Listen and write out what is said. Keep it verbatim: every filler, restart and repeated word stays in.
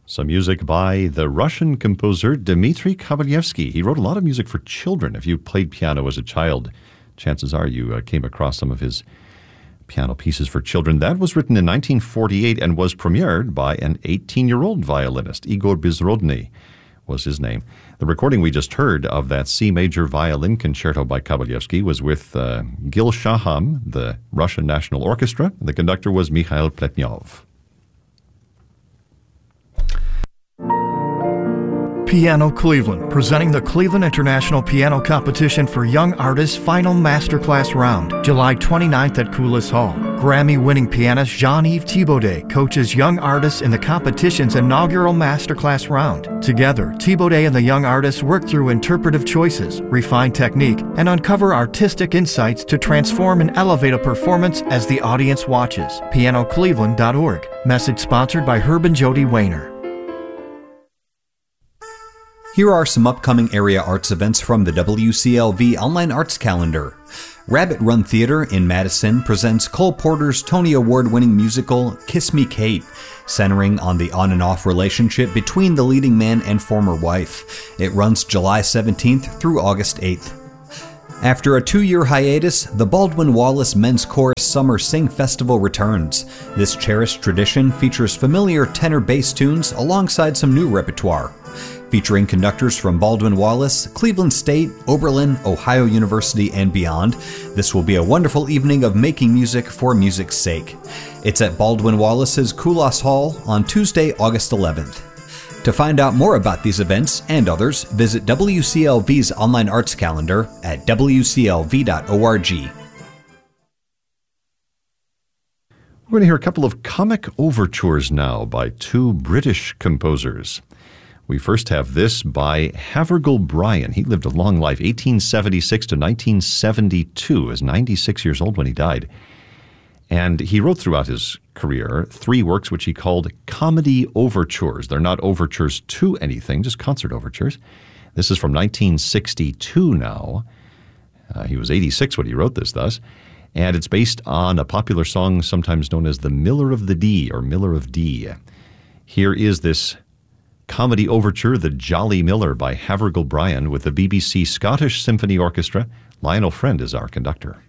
Some music by the Russian composer Dmitri Kovalevsky. He wrote a lot of music for children. If you played piano as a child, chances are you uh, came across some of his piano pieces for children. That was written in nineteen forty-eight and was premiered by an eighteen-year-old violinist. Igor Bezrodny was his name. The recording we just heard of that C major violin concerto by Kovalevsky was with uh, Gil Shaham, the Russian National Orchestra. The conductor was Mikhail Pletnyov. Piano Cleveland, presenting the Cleveland International Piano Competition for Young Artists Final Masterclass Round, July twenty-ninth at Coulis Hall. Grammy-winning pianist Jean-Yves Thibaudet coaches young artists in the competition's inaugural Masterclass Round. Together, Thibaudet and the young artists work through interpretive choices, refine technique, and uncover artistic insights to transform and elevate a performance as the audience watches. piano cleveland dot org. Message sponsored by Herb and Jody Wayner. Here are some upcoming area arts events from the W C L V Online Arts Calendar. Rabbit Run Theater in Madison presents Cole Porter's Tony Award-winning musical Kiss Me Kate, centering on the on and off relationship between the leading man and former wife. It runs July seventeenth through August eighth. After a two-year hiatus, the Baldwin Wallace Men's Chorus Summer Sing Festival returns. This cherished tradition features familiar tenor bass tunes alongside some new repertoire. Featuring conductors from Baldwin Wallace, Cleveland State, Oberlin, Ohio University, and beyond, this will be a wonderful evening of making music for music's sake. It's at Baldwin Wallace's Coulos Hall on Tuesday, August eleventh. To find out more about these events and others, visit W C L V's online arts calendar at w c l v dot org. We're going to hear a couple of comic overtures now by two British composers. We first have this by Havergal Brian. He lived a long life, eighteen seventy-six to nineteen seventy-two. He was ninety-six years old when he died. And he wrote throughout his career three works which he called comedy overtures. They're not overtures to anything, just concert overtures. This is from nineteen sixty-two now. Uh, he was eighty-six when he wrote this, thus. And it's based on a popular song sometimes known as the Miller of the Dee, or Miller of Dee. Here is this comedy overture, The Jolly Miller, by Havergal Brian with the B B C Scottish Symphony Orchestra. Lionel Friend is our conductor.